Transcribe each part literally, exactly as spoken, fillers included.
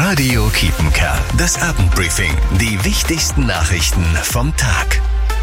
Radio Kiepenkerl, das Abendbriefing. Die wichtigsten Nachrichten vom Tag.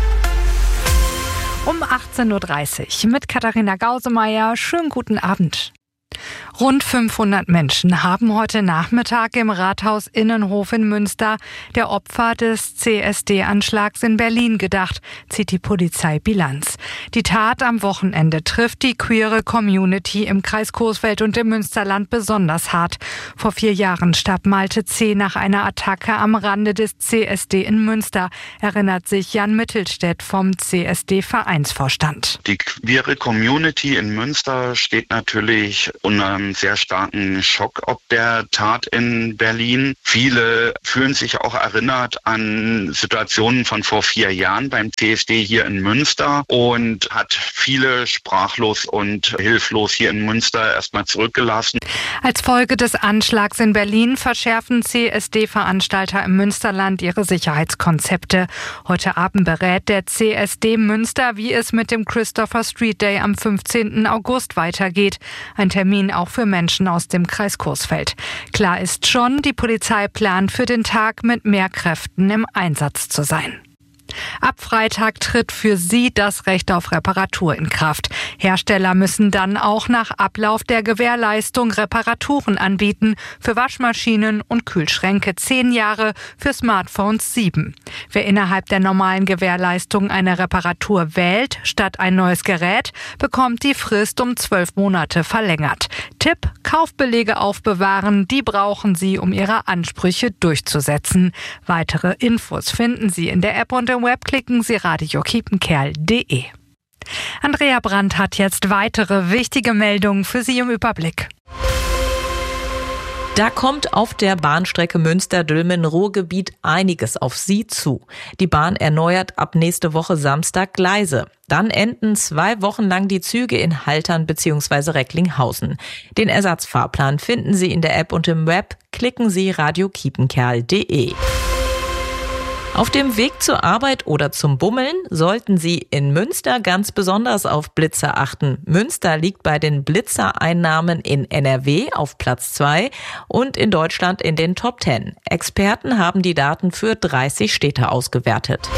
Um achtzehn Uhr dreißig mit Katharina Gausemeyer. Schönen guten Abend. Rund fünfhundert Menschen haben heute Nachmittag im Rathaus Innenhof in Münster der Opfer des C S D-Anschlags in Berlin gedacht, zieht die Polizei Bilanz. Die Tat am Wochenende trifft die queere Community im Kreis Coesfeld und im Münsterland besonders hart. Vor vier Jahren starb Malte C. nach einer Attacke am Rande des C S D in Münster, erinnert sich Jan Mittelstädt vom C S D-Vereinsvorstand. Die queere Community in Münster steht natürlich unter einem sehr starken Schock ob der Tat in Berlin. Viele fühlen sich auch erinnert an Situationen von vor vier Jahren beim C S D hier in Münster und hat viele sprachlos und hilflos hier in Münster erstmal zurückgelassen. Als Folge des Anschlags in Berlin verschärfen C S D-Veranstalter im Münsterland ihre Sicherheitskonzepte. Heute Abend berät der C S D Münster, wie es mit dem Christopher Street Day am fünfzehnten August weitergeht. Ein Termin auch für Menschen aus dem Kreis Coesfeld. Klar ist schon, die Polizei plant für den Tag mit mehr Kräften im Einsatz zu sein. Ab Freitag tritt für sie das Recht auf Reparatur in Kraft. Hersteller müssen dann auch nach Ablauf der Gewährleistung Reparaturen anbieten. Für Waschmaschinen und Kühlschränke zehn Jahre, für Smartphones sieben. Wer innerhalb der normalen Gewährleistung eine Reparatur wählt, statt ein neues Gerät, bekommt die Frist um zwölf Monate verlängert. Tipp: Kaufbelege aufbewahren, die brauchen Sie, um Ihre Ansprüche durchzusetzen. Weitere Infos finden Sie in der App und im Web, klicken Sie radio kiepenkerl punkt de. Andrea Brandt hat jetzt weitere wichtige Meldungen für Sie im Überblick. Da kommt auf der Bahnstrecke Münster-Dülmen-Ruhrgebiet einiges auf Sie zu. Die Bahn erneuert ab nächste Woche Samstag Gleise. Dann enden zwei Wochen lang die Züge in Haltern bzw. Recklinghausen. Den Ersatzfahrplan finden Sie in der App und im Web. Klicken Sie radio kiepenkerl punkt de. Auf dem Weg zur Arbeit oder zum Bummeln sollten Sie in Münster ganz besonders auf Blitzer achten. Münster liegt bei den Blitzereinnahmen in N R W auf Platz zwei und in Deutschland in den Top zehn. Experten haben die Daten für dreißig Städte ausgewertet.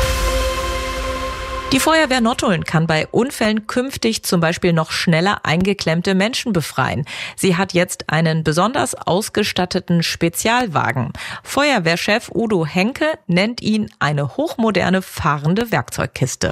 Die Feuerwehr Nottuln kann bei Unfällen künftig zum Beispiel noch schneller eingeklemmte Menschen befreien. Sie hat jetzt einen besonders ausgestatteten Spezialwagen. Feuerwehrchef Udo Henke nennt ihn eine hochmoderne fahrende Werkzeugkiste.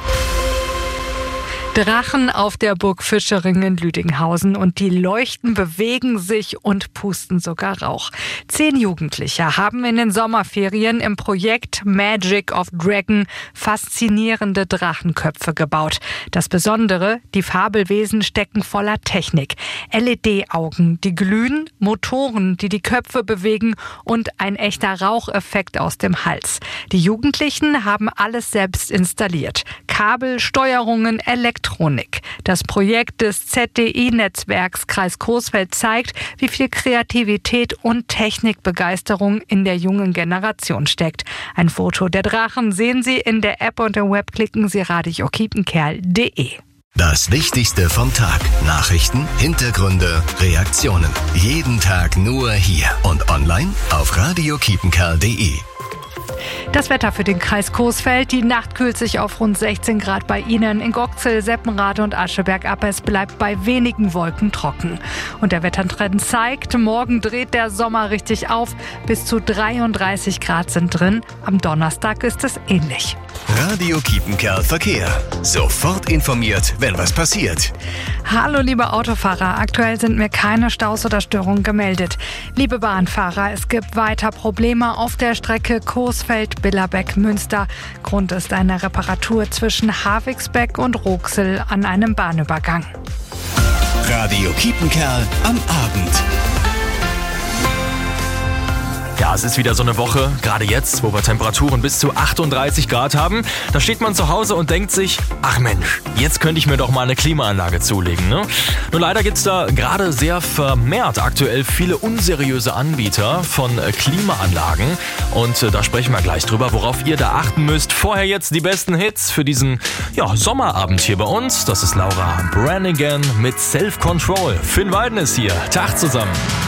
Drachen auf der Burg Fischering in Lüdinghausen und die Leuchten bewegen sich und pusten sogar Rauch. Zehn Jugendliche haben in den Sommerferien im Projekt Magic of Dragon faszinierende Drachenköpfe gebaut. Das Besondere: die Fabelwesen stecken voller Technik. L E D-Augen, die glühen, Motoren, die die Köpfe bewegen und ein echter Raucheffekt aus dem Hals. Die Jugendlichen haben alles selbst installiert. Kabel, Steuerungen, Elektronik. Das Projekt des Z D I-Netzwerks Kreis Coesfeld zeigt, wie viel Kreativität und Technikbegeisterung in der jungen Generation steckt. Ein Foto der Drachen sehen Sie in der App und im Web, klicken Sie radio kiepenkerl punkt de. Das Wichtigste vom Tag. Nachrichten, Hintergründe, Reaktionen. Jeden Tag nur hier und online auf radio kiepenkerl punkt de. Das Wetter für den Kreis Coesfeld. Die Nacht kühlt sich auf rund sechzehn Grad bei Ihnen. In Goxel, Seppenrade und Ascheberg ab. Es bleibt bei wenigen Wolken trocken. Und der Wettertrend zeigt, morgen dreht der Sommer richtig auf. Bis zu dreiunddreißig Grad sind drin. Am Donnerstag ist es ähnlich. Radio Kiepenkerl Verkehr. Sofort informiert, wenn was passiert. Hallo liebe Autofahrer, aktuell sind mir keine Staus oder Störungen gemeldet. Liebe Bahnfahrer, es gibt weiter Probleme auf der Strecke Coesfeld-Billerbeck-Münster. Grund ist eine Reparatur zwischen Havigsbeck und Roxel an einem Bahnübergang. Radio Kiepenkerl am Abend. Ja, es ist wieder so eine Woche, gerade jetzt, wo wir Temperaturen bis zu achtunddreißig Grad haben. Da steht man zu Hause und denkt sich, ach Mensch, jetzt könnte ich mir doch mal eine Klimaanlage zulegen, ne? Nur leider gibt's da gerade sehr vermehrt aktuell viele unseriöse Anbieter von Klimaanlagen. Und äh, da sprechen wir gleich drüber, worauf ihr da achten müsst. Vorher jetzt die besten Hits für diesen ja, Sommerabend hier bei uns. Das ist Laura Branigan mit Self Control. Finn Weiden ist hier. Tag zusammen.